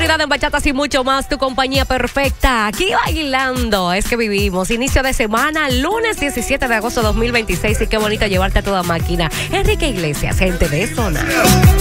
variedad en bachatas y mucho más. Tu compañía perfecta. Aquí bailando. Es que vivimos. Inicio de semana, lunes 17 de agosto de 2026. Y qué bonito llevarte a toda máquina. Enrique Iglesias, gente de zona.